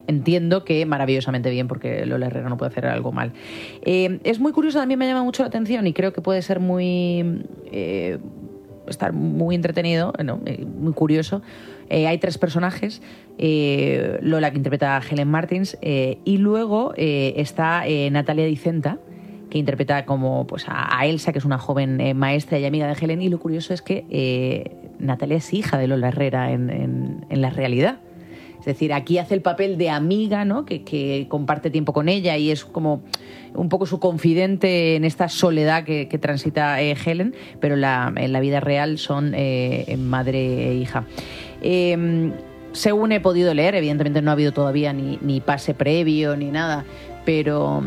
entiendo que maravillosamente bien, porque Lola Herrera no puede hacer algo mal. Es muy curioso, también me llama mucho la atención y creo que puede ser estar muy entretenido, muy curioso. Hay 3 personajes, Lola, que interpreta a Helen Martins, y luego está Natalia Dicenta, que interpreta como pues a Elsa, que es una joven maestra y amiga de Helen, y lo curioso es que Natalia es hija de Lola Herrera en la realidad. Es decir, aquí hace el papel de amiga, ¿no? que comparte tiempo con ella y es como un poco su confidente en esta soledad que transita Helen, pero en la vida real son madre e hija. Según he podido leer, evidentemente no ha habido todavía ni pase previo ni nada, pero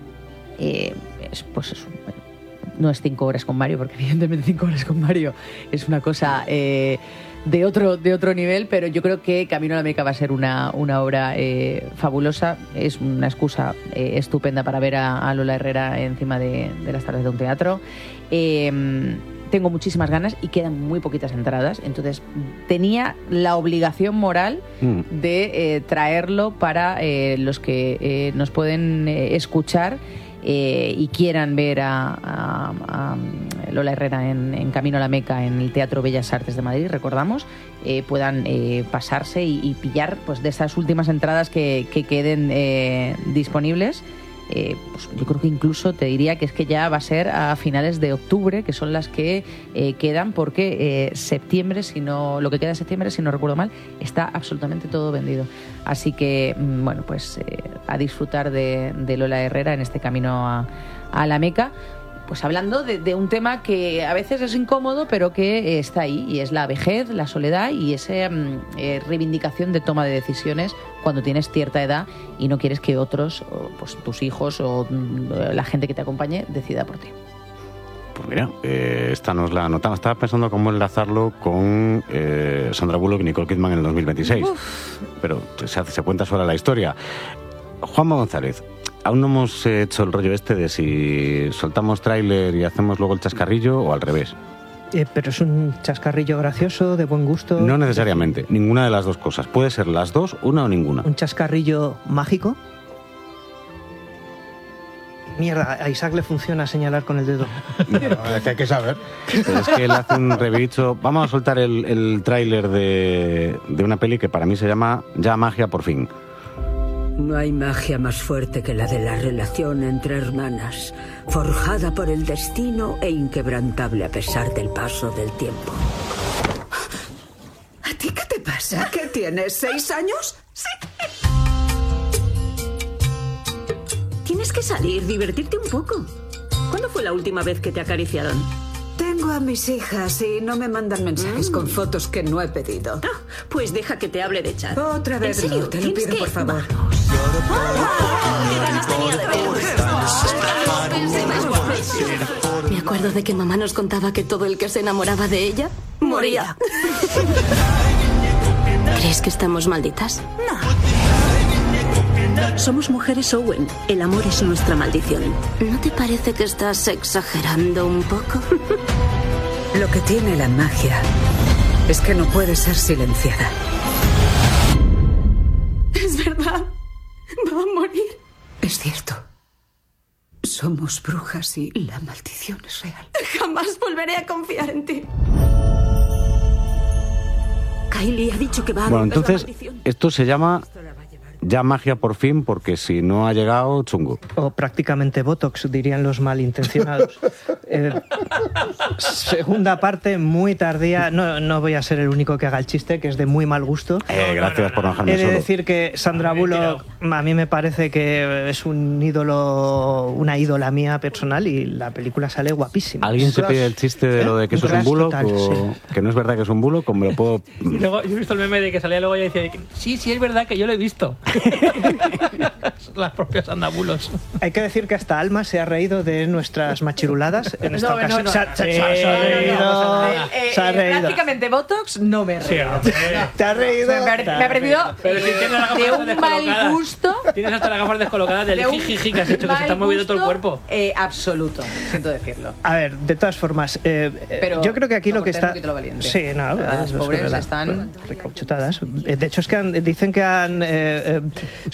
no es 5 horas con Mario, porque evidentemente 5 horas con Mario es una cosa de otro nivel, pero yo creo que Camino a la Meca va a ser una obra fabulosa. Es una excusa estupenda para ver a Lola Herrera encima de las tablas de un teatro. Tengo muchísimas ganas y quedan muy poquitas entradas, entonces tenía la obligación moral de traerlo para los que nos pueden escuchar y quieran ver a Lola Herrera en Camino a la Meca en el Teatro Bellas Artes de Madrid, recordamos, puedan pasarse y pillar pues de esas últimas entradas que queden disponibles. Pues yo creo que incluso te diría que es que ya va a ser a finales de octubre, que son las que quedan, porque septiembre, lo que queda de septiembre, si no recuerdo mal, está absolutamente todo vendido. Así que, bueno, pues a disfrutar de Lola Herrera en este Camino a la Meca. Pues hablando de un tema que a veces es incómodo, pero que está ahí, y es la vejez, la soledad y esa reivindicación de toma de decisiones cuando tienes cierta edad y no quieres que otros, pues tus hijos o la gente que te acompañe, decida por ti. Pues mira, esta nos la anotamos. Estaba pensando cómo enlazarlo con Sandra Bullock y Nicole Kidman en el 2026. Uf. Pero se cuenta sola la historia. Juanma González, aún no hemos hecho el rollo de si soltamos tráiler y hacemos luego el chascarrillo o al revés. Pero es un chascarrillo gracioso, de buen gusto. No necesariamente, ninguna de las dos cosas. Puede ser las dos, una o ninguna. ¿Un chascarrillo mágico? Mierda, a Isaac le funciona señalar con el dedo. No, es que hay que saber. Pero es que él hace un revicho. Vamos a soltar el tráiler de una peli que para mí se llama Ya magia por fin. No hay magia más fuerte que la de la relación entre hermanas, forjada por el destino e inquebrantable a pesar del paso del tiempo. ¿A ti qué te pasa? ¿Qué tienes, 6 años? Sí. Tienes que salir, divertirte un poco. ¿Cuándo fue la última vez que te acariciaron? Tengo a mis hijas y no me mandan mensajes con fotos que no he pedido. Ah, pues deja que te hable de chat. Otra vez, ¿En serio? no, te lo pido, por favor. Me acuerdo de que mamá nos contaba que todo el que se enamoraba de ella moría. ¿Crees que estamos malditas? No. Somos mujeres, Owen. El amor es nuestra maldición. ¿No te parece que estás exagerando un poco? Lo que tiene la magia es que no puede ser silenciada. Es verdad. Va a morir. Es cierto. Somos brujas y la maldición es real. Jamás volveré a confiar en ti. Kylie ha dicho que va a Bueno, romper entonces, la maldición. esto se llama Ya magia por fin, porque si no ha llegado, chungo. O prácticamente Botox, dirían los malintencionados. Segunda parte, muy tardía. No voy a ser el único que haga el chiste, que es de muy mal gusto. Gracias por no dejarme He de solo. decir que Sandra Bullock a mí me parece que es un ídolo, una ídola mía personal, y la película sale guapísima. ¿Alguien se pide el chiste de lo de que eso es un bulo? Total, O sí. que no es verdad que es un bulo, como me lo puedo... Y luego yo he visto el meme de que salía luego y decía que sí, es verdad que yo lo he visto. Las propias andabulos. Hay que decir que hasta Alma se ha reído de nuestras machiruladas en esta ocasión. no. Se ha reído. Prácticamente Botox no me he reído. ¿Te has reído? Me ha parecido Pero si tienes las de gafas un descolocadas. mal gusto. Tienes hasta las gafas descolocadas del De un jijiji que has hecho, que se te ha mal movido todo el gusto, cuerpo. Absoluto, siento decirlo. A ver, de todas formas, Pero yo creo que aquí lo que está... Sí, no, las es pobres verdad. están Recauchutadas. De hecho, es que dicen que han